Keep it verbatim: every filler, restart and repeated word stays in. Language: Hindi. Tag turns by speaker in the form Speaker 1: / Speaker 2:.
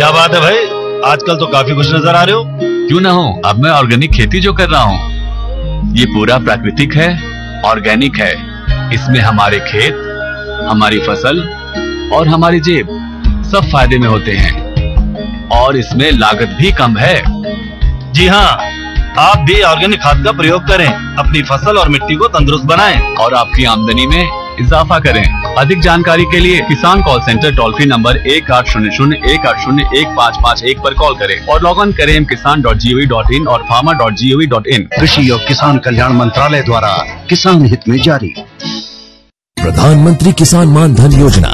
Speaker 1: क्या बात है भाई, आजकल तो काफी खुश नजर आ रहे हो।
Speaker 2: क्यों ना हो, अब मैं ऑर्गेनिक खेती जो कर रहा हूँ ये पूरा प्राकृतिक है, ऑर्गेनिक है। इसमें हमारे खेत, हमारी फसल और हमारी जेब सब फायदे में होते हैं और इसमें लागत भी कम है।
Speaker 1: जी हाँ, आप भी ऑर्गेनिक खाद का प्रयोग करें, अपनी फसल और मिट्टी को तंदुरुस्त बनाएं
Speaker 2: और आपकी आमदनी में इजाफा करें। अधिक जानकारी के लिए किसान call centre toll free number एक आठ शून्य शून्य एक आठ शून्य एक पाँच पाँच एक पर कॉल करें और लॉग ऑन करें किसान dot G O V dot in और farmer dot G O V dot in.
Speaker 3: कृषि और किसान कल्याण मंत्रालय द्वारा किसान हित में जारी।
Speaker 4: प्रधानमंत्री किसान मान धन योजना